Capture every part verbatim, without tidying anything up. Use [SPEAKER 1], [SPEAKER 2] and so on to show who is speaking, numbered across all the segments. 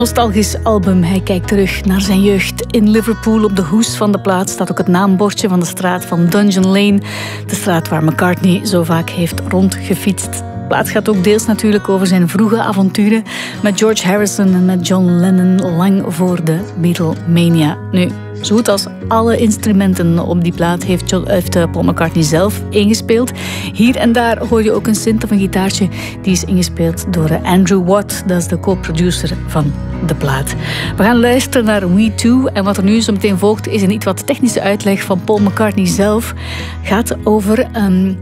[SPEAKER 1] Nostalgisch album. Hij kijkt terug naar zijn jeugd in Liverpool. Op de hoes van de plaat staat ook het naambordje van de straat van Dungeon Lane. De straat waar McCartney zo vaak heeft rondgefietst. De plaat gaat ook deels natuurlijk over zijn vroege avonturen met George Harrison en met John Lennon lang voor de Beatlemania. Nu, zo goed als alle instrumenten op die plaat heeft, John, heeft Paul McCartney zelf ingespeeld. Hier en daar hoor je ook een synth of een gitaartje. Die is ingespeeld door Andrew Watt. Dat is de co-producer van de plaat. We gaan luisteren naar We Two. En wat er nu zo meteen volgt is een iets wat technische uitleg van Paul McCartney zelf. Gaat over um,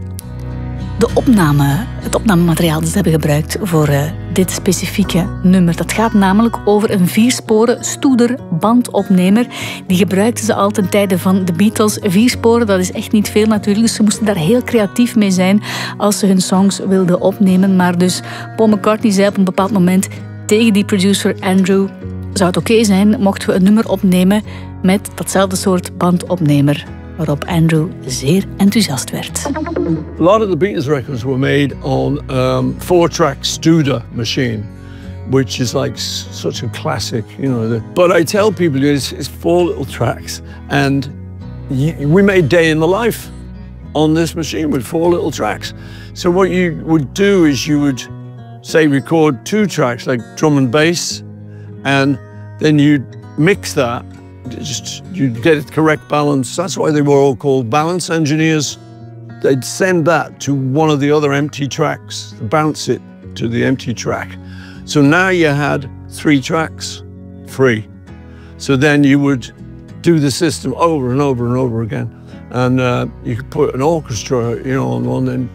[SPEAKER 1] de opname, het opnamemateriaal dat ze hebben gebruikt voor uh, dit specifieke nummer. Dat gaat namelijk over een viersporen Studer bandopnemer. Die gebruikten ze al ten tijde van de Beatles. Viersporen, dat is echt niet veel natuurlijk. Dus ze moesten daar heel creatief mee zijn als ze hun songs wilden opnemen. Maar dus Paul McCartney zei op een bepaald moment tegen die producer Andrew: zou het oké zijn mochten we een nummer opnemen met datzelfde soort bandopnemer? Waarop Andrew zeer enthousiast werd.
[SPEAKER 2] A lot of the Beatles records were made on um, four-track Studer machine, which is like such a classic, you know. The, but I tell people it's, it's four little tracks, and you, we made Day in the Life on this machine with four little tracks. So what you would do is you would say record two tracks like drum and bass, and then you'd mix that. Just you get it correct balance. That's why they were all called balance engineers. They'd send that to one of the other empty tracks, bounce it to the empty track. So now you had three tracks free. So then you would do the system over and over and over again, and uh, you could put an orchestra, you know, on one end.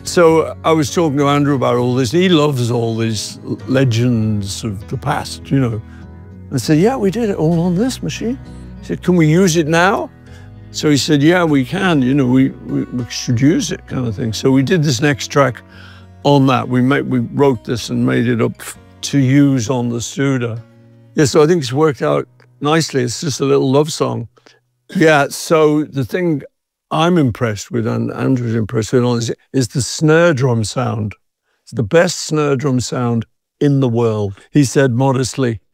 [SPEAKER 2] So I was talking to Andrew about all this. He loves all these legends of the past, you know. I said, yeah, we did it all on this machine. He said, can we use it now? So he said, yeah, we can, you know, we, we, we should use it, kind of thing. So we did this next track on that. We made, we wrote this and made it up to use on the Studer. Yeah, so I think it's worked out nicely. It's just a little love song. Yeah, so the thing I'm impressed with, and Andrew's impressed with, is, is the snare drum sound. It's the best snare drum sound in the world. He said modestly,